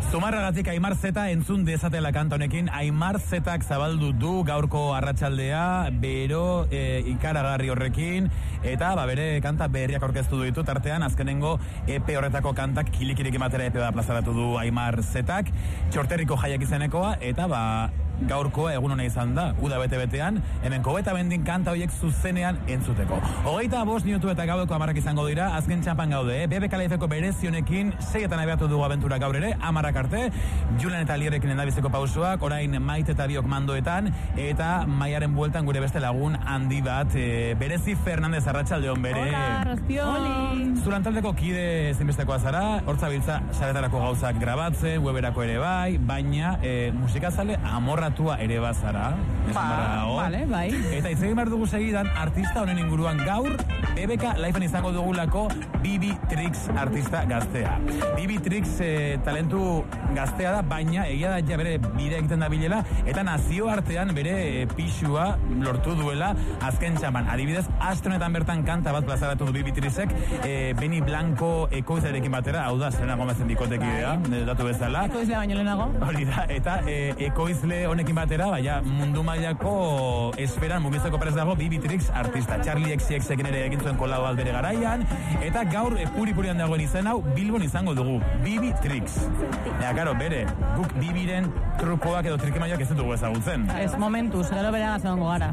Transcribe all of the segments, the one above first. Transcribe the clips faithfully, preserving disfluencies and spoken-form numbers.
Zumarragatik Aimar Zeta entzun dezatela kanta honekin. Aimar Zetak zabaldu du gaurko arratsaldea, bero e, ikaragarri horrekin, eta ba, bere kanta berriak aurkeztu ditu, tartean azkenengo E P horretako kantak kilikirik ematera E P da plazaratu du Aimar Zetak, txorterriko jaiak izenekoa, eta ba, gaurkoa egun hona izan da, uda bete-betean, hemen kobeta bendin kanta horiek zuzenean entzuteko. Hogeita bost minutu eta gaudeko amarrak izango dira, azken txampan gaude, eh? B B K Laizeko berezionekin, seietan abiatu dugu abentura gaur ere, amarrak arte, Julen eta Lierekin endabizeko pausuak, orain Maite eta Biok mandoetan, eta Maiaren bueltan gure beste lagun handi bat, e, Berezi Fernandez Arratsaldeon bere. Hola, Raspion. Zurantaldeko kide zinbestekoa zara, hortza biltza saretarako gauzak grabatzen, weberako ere bai, baina e, musikazale amorratua ere bazara. Ba, vale, bai. Eta itzegin behar dugu segidan, artista honen inguruan gaur, B B K Liven izango dugulako Bibi Trix artista gaztea. Bibi Trix e, talentu gaztea da, baina egia da ja bere bide egiten da bilela, eta nazio artean bere e, pixua lortu duela azken txaman. Adibidez, astronetan bertan kanta bat plazaratu du Bibi Trixek, e, Beni Blanco ekoizarekin batera, hau da, Selena Gomezen bikotekidea, datu bezala. Ekoizle baino lehenago. Hori da, eta e, ekoizle honekin batera, baina mundu mailako esferan mugizeko prez dago Bibi Trix artista. Charlie X X ekin ere egin zuen kolabo bat bere garaian, eta gaur e, puri-purian dagoen izen hau, Bilbon izango dugu, Bibi Trix. Ea, karo, bere, guk Bibiren trukoak edo trikimaiak ez dugu ezagutzen. Ez momentuz, gero bere agaziongo gara.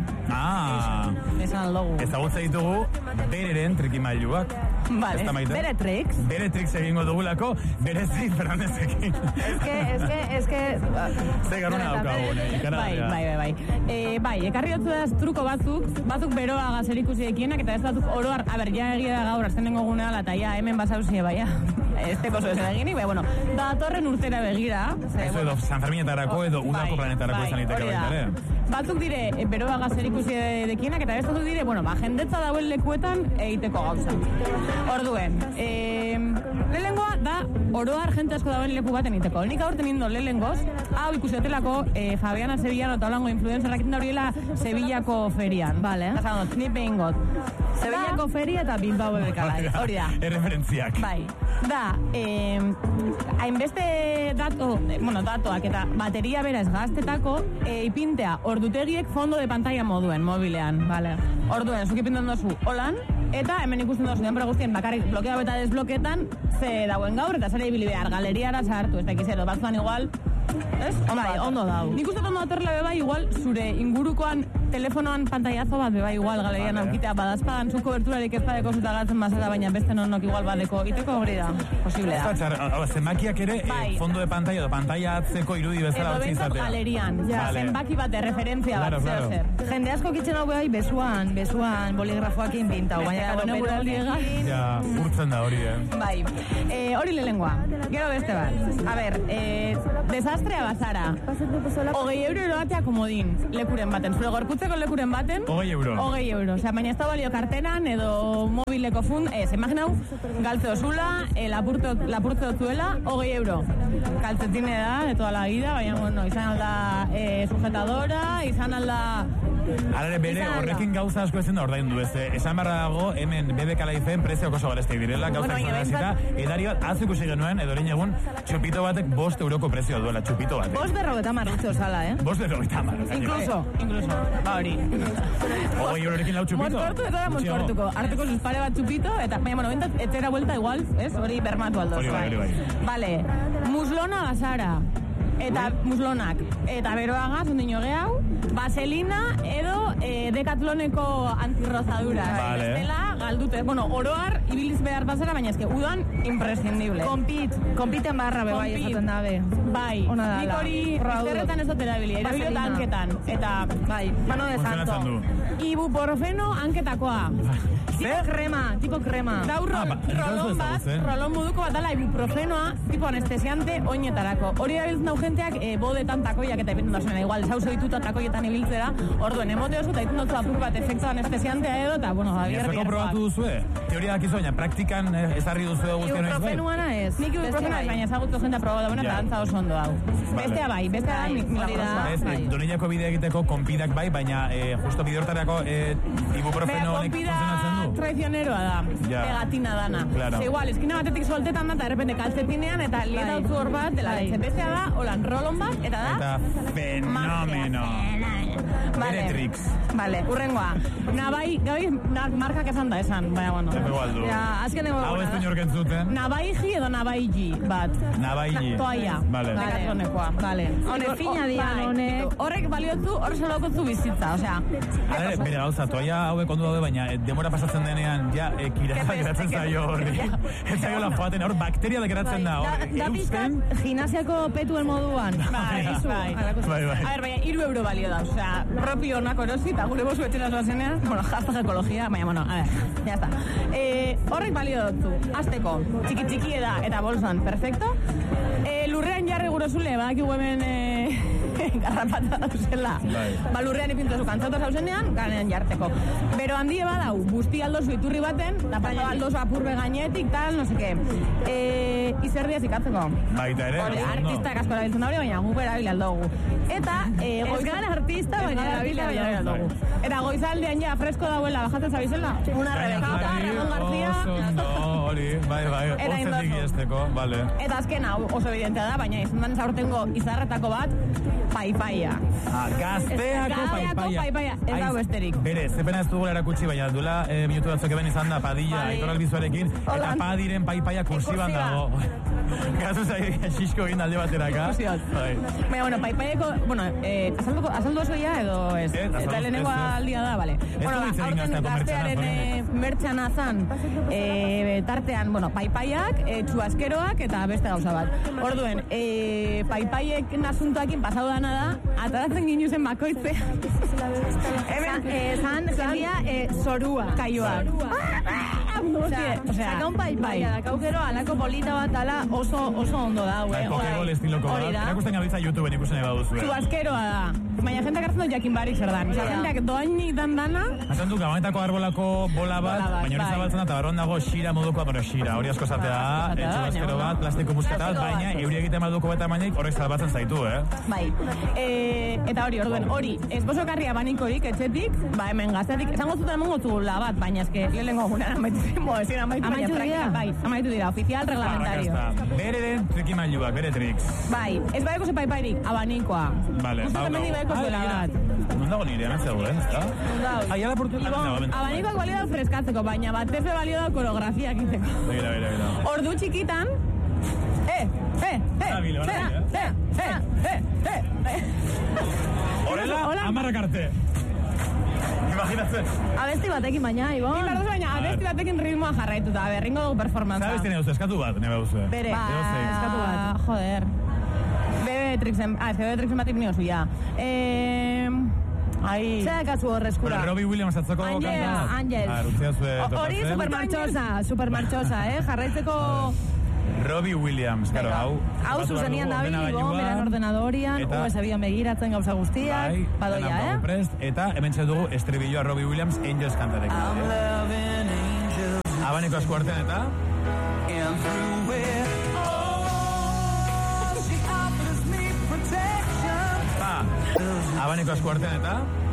Ah, esan aldogu. Ezagutzen ditugu bereren trikimailuak. Vale, bere Trix. Bere Trix egingo dugulako, Berezi Fernandezekin. Ez que, ez que, ez que... Ze garuna daukagu, bai, bai, bai, bai. E, bai, ekarri hotzu da truko batzuk, batzuk beroa gazerikusi ekienak, eta ez batzuk oroar, a ber, ja egia da gaur, aztenengo gunea, eta ja, hemen basauzie, bai, ja. Ez teko zo ez eginik, bai, bueno, da torren urtera begira. Ze, eso edo San Ferminetarako edo Udako bai, planetarako bai, izan iteke baita, ere? Batzuk dire, e, beroa gazerikusi dekienak, eta ez batzuk dire, bueno, ba, jendetza dauen lekuetan egiteko gauza. Orduen, e, lehengoa da oroar jente asko dauen leku baten egiteko. Nik aurten indo lehengoz, hau ikusetelako e, Fabiana Sevillano eta holango influencerrak egiten da horiela Sevillako ferian. Vale. Eta zanot, ni behin got. Sevillako feria eta Bilbao bekalai. Hori da. Erreferentziak. Bai. Da, eh, hainbeste dato, eh, bueno, datoak eta bateria bera ez gaztetako, eh, ipintea ordutegiek fondo de pantalla moduen, mobilean, vale. Orduen, zuk ipinten dozu holan, eta hemen ikusten dozu denbora guztien bakarrik blokea eta desbloketan ze dauen gaur, eta zara ibili behar galeriara sartu, ez da ikizero, batzuan igual, ez? Ondo, bai, ondo dau. Nik uste ondo datorla beba igual, zure ingurukoan telefonoan pantaiazo bat beba igual galerian aukitea badazpadan, zu koberturarik ez badeko zuta galtzen bazara, baina beste nonok igual badeko iteko hori da, posible da. Zatzar, zenbakiak ere, bai. eh, fondo de pantalla edo pantalla atzeko irudi bezala hori izatea. Edo bentsat galerian, ja, vale. Zenbaki bat de referentzia claro, bat, claro. zer zer. Jende asko kitzen hau behai besuan, besuan boligrafoakin pintau, baina gero guraldi egan. Ja, urtzen da hori, eh? Bai, eh, hori lehengoa, gero beste bat. A ber, eh, desastrea bazara, hogei euro eroatea komodin, lekuren baten, zure gorputzeko lekuren baten, hogei euro. Hogei euro, osea, baina ez da balio karteran edo mobileko fund, ez, imaginau, galtze osula, eh, lapurtze, lapurtze otzuela, hogei euro. Kaltzetine da, de toda la vida, baina, bueno, izan alda eh, sujetadora, izan alda... Alare bere, horrekin gauza asko ezin da ordain du, ez, esan barra dago, hemen B B K Liven prezio oso gareztek direla, gauza bueno, izan zita, edari bat, atzik usi genuen, edorin egun, txupito batek bost euroko prezioa duela, txupito batek. Bost berrogeita marritxo osala, eh? Bost berrogeita marritxo. Incluso, incluso, ba hori. Hogei eurorekin lau txupito. Mozkortu, eta da mozkortuko. Arteko sus pare bat txupito, eta, baina, bueno, bentat, etxera vuelta igual, ez? Hori bermatu aldo. Hori bai, hori bai. Vale, muslona bazara. Eta muslonak, eta beroagaz, ondino gehau, vaselina edo e, dekatloneko antirrozadura. Vale. Estela, galdute, bueno, oroar, ibiliz behar bazara, baina eske, udan, imprescindible. Kompit, kompiten barra bebai esaten dabe. Bai, nik hori, izterretan ez dut erabili, erabili eta hanketan. Eta, bai, mano de santo. Ibuprofeno hanketakoa. Tipo krema, tipo krema. Dau rol, ah, rolon bat, rolon moduko bat dala ibuprofenoa, tipo anestesiante oinetarako. Hori erabiltzen dau jenteak e, bodetan takoiak eta ipinten dozena, igual, zauzo dituta takoietan ibiltzera, orduen, emote oso, eta ipinten dut apur bat efektu anestesiantea edo, eta, bueno, Javier, Javier. probatu duzue? Teoria dakizu, baina praktikan ezarri duzue guztien noiz bai? Ibuprofenuana ez. Nik ibuprofenua ez, baina ezagutu jendea probatu dagoena, eta dantza oso ondo hau. Bestea bai, bestea da milagrosoa. Donillako bidea egiteko konpidak bai, baina justo bide hortarako ibuprofeno honek funtzionatzen du? Traizioneroa da, pegatina dana. Ze igual, eskina batetik soltetan da, eta errepende kaltzetinean, eta lieta utzu hor bat, dela leche. Bestea da, holan rolon bat, eta da... Eta fenomeno. Bere tricks. Vale, urrengoa. Nabai, gabi, markak esan da esan, baina, bueno. Ego aldu. Azken ego... Hau ez du inorken zuten. Nabaiji edo nabaiji, bat. Nabaiji. Toaia. Vale. Dekatlonekoa, vale. Hone, fina dia, horrek baliotzu, hor salokotzu bizitza, osea. Alere, bere gauza, toaia hauek ondu daude, baina demora pasatzen denean, ja, ekiratzen geratzen zaio horri. Ez zaio la joaten, hor bakteria da geratzen da, hor. Da pizkat, gimnasiako petuen moduan. Bai, bai. Bai, bai. A ver, baina, iru euro balio da, osea, propio onako erosi, eta gure bosu etxera zoazenean, bueno, hashtag ekologia, baina, bueno, a ver, ya está. Eh, horrek balio dutzu, azteko, txiki-txiki eda, eta bolsan, perfecto. Eh, lurrean jarri gurozule, badakigu hemen eh, garrapata dauzela. Ba, lurrean ipintu zu kantzatu zauzenean, ganean jarteko. Bero handie badau, busti aldozu iturri baten, da pasa aldozu apurbe gainetik, tal, no seke. Eh, izerdia zikatzeko. Baita ere. Hore, artistak asko erabiltzen da hori, baina gu berabila aldogu. Eta, eh, goizan artista, baina erabila aldogu. Eta goizaldean ja, fresko dauela, bajatzen zabizela. Una Rebekita, Ramon García. Hori, bai, bai, ozetik iesteko, vale. Eta azken hau oso evidentea da, baina izan den zaurtengo izarretako bat, paipaia. Ah, gazteako paipaia. Gazteako paipaia, ez da besterik. Bere, zepena ez dugula erakutsi, baina duela eh, minutu batzuk eben izan da Padilla, Aitor Albizuarekin, eta Padiren paipaia kursiban dago. Gazu zai, xisko egin alde bateraka. Bai. Baina, bueno, paipaieko, bueno, eh, azaldu, azaldu oso ya, edo ez? Eh, eta lehenengo aldia da, bale. Bueno, aurten gaztearen eh, mertxan azan, eh, tartean, bueno, paipaiak, eh, txuaskeroak, eta beste gauza bat. Orduen, eh, paipaiek nasuntuakin pasau dana da, ataratzen ginu zen bakoitze. Hemen, eh, zan, zendia, eh, zorua. Kaioa. Osea, saka un paipaia, dakaukero alako bolita bat ala oso, oso ondo da, bai, pokeball estiloko da. Erakusten gabiltza YouTubeen ikusen eba duzu. Zu askeroa da. Baina jente gartzen dut jakin barik zer dan. Osa, jenteak doainik dan dana. Hazen du, gabonetako arbolako bola bat, baina hori zabaltzen da, eta barron dago xira modukoa, bueno, xira, hori asko zatea da, etxu askero bat, plastiko musketat, baina euri egiten malduko beta mainik horrek zabaltzen zaitu, eh? Bai. Eta hori, orduen, hori, esposo karri abanikorik, etxetik, ba, hemen gaztetik, esango zuten emongo zugula bat, baina eske, lehenengo gunean amaitu zen, ezin amaitu, baina praktika, bai, amaitu dira, oficial, reglamentario. Bere den, trikimailuak, bere tricks. Bai, ez baiko ze paipairik, abanikoa. Vale, hau dago. Zuela bat. Non dago nire, anatze dago, eh? Aia da portu... Abanikoak balio da freskatzeko, baina batez be balio da koreografia egiteko. Begira, begira, begira. Ordu txikitan... Eh, eh, eh, eh, eh, eh, eh, eh. Horrela, amarrak arte. Imaginatzen. Abesti batekin baina, Ibon. Ibon, baina, abesti batekin ritmoa jarraituta. A ber, ringo dugu performantza. Zabez tine duzu, eskatu bat, nebe duzu. Bere, eskatu bat. Joder. Bebe Trixen, ah, ez que Bebe Trixen bat ipnio zuia. Eh... Ai... Zea kasu horrezkura. Robbie Williams atzoko kanta. Angels, Angels. Hori supermarchosa, supermarchosa, eh? Jarraitzeko... Robbie Williams, claro, hau. Hau zuzenian da bigo, beran ordenadorian, U S B-an begiratzen gauza guztiak, badoia, eh? Prest, eta hemen dugu estribilloa Robbie Williams, Angels kantarek. I'm loving angels. Abaniko asku artean eta... And through it all, she offers me protection. Ah, abaniko asku artean eta...